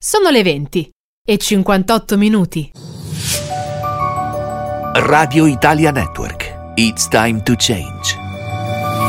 Sono le 20:58. Radio Italia Network. It's time to change.